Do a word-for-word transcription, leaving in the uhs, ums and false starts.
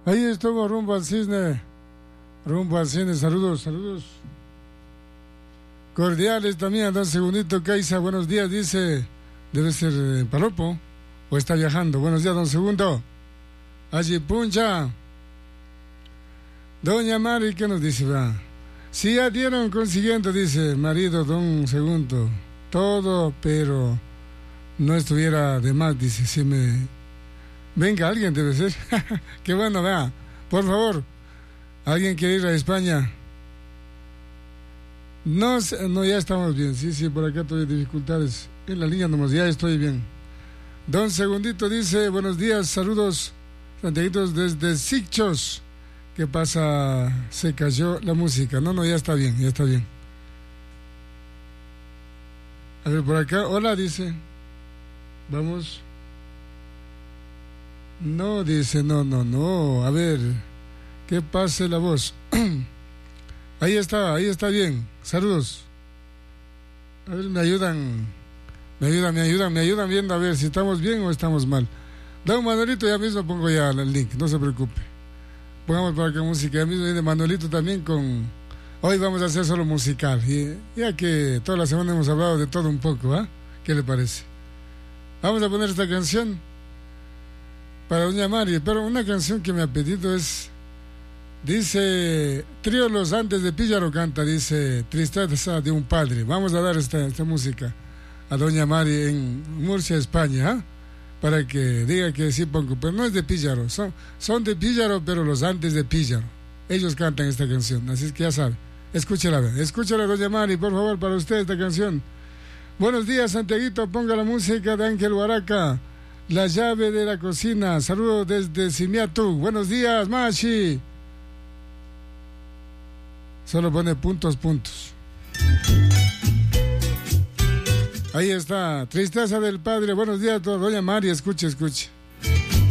Ahí estuvo rumbo al cisne. Rumbo al cine. Saludos, saludos. Cordiales también. Don Segundito Caiza. Buenos días, dice. Debe ser eh, Palopo. O está viajando. Buenos días, don Segundo. Allí puncha. Doña Mari, ¿qué nos dice? Va? Si ya dieron consiguiente, dice marido, don Segundo. Todo, pero no estuviera de más, dice. Si me... Venga, alguien debe ser. Qué bueno, vea. Por favor, ¿alguien quiere ir a España? No, no, ya estamos bien. Sí, sí, por acá tuve dificultades. En la línea nomás, ya estoy bien. Don Segundito dice, buenos días, saludos, Santiaguitos desde Sicchos. ¿Qué pasa? Se cayó la música. No, no, ya está bien, ya está bien. A ver, por acá, hola, dice. Vamos. No, dice, no, no, no. A ver, que pase la voz. Ahí está, ahí está bien. Saludos. A ver, me ayudan, me ayudan, me ayudan, me ayudan viendo a ver si estamos bien o estamos mal. Don Manuelito, ya mismo pongo ya el link, no se preocupe. Pongamos por acá música, ya mismo de Manuelito también con... Hoy vamos a hacer solo musical, y ya que toda la semana hemos hablado de todo un poco, ¿ah? ¿eh? ¿Qué le parece? Vamos a poner esta canción para doña Mari, pero una canción que me ha pedido es, dice, Trío Los Andes de Píllaro canta, dice, Tristeza de un Padre. Vamos a dar esta, esta música a doña Mari en Murcia, España, ¿eh? Para que diga que sí pongo, pero no es de Píllaro, son, son de Píllaro, pero Los Andes de Píllaro. Ellos cantan esta canción, así es que ya sabe. Escúchela, escúchela, doña Mari, por favor, para usted esta canción. Buenos días, Santiaguito, ponga la música de Ángel Huaraca, La Llave de la Cocina. Saludos desde Simiatu. Buenos días, Machi. Solo pone puntos, puntos. Ahí está, Tristeza del Padre. Buenos días a todos. Doña Mari, escuche, escuche.